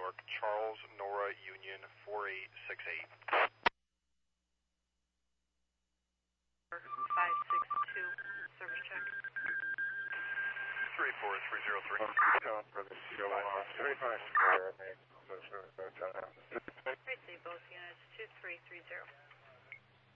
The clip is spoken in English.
York, Charles Nora Union 4868. 562, service check. 34303. For the COR, 35 square,